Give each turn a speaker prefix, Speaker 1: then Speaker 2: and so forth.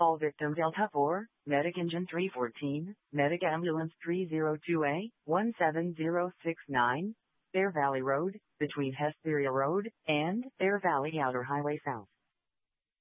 Speaker 1: All victim Delta 4, Medic Engine 314, Medic Ambulance 302A, 17069, Bear Valley Road, between Hesperia Road and Bear Valley Outer Highway South.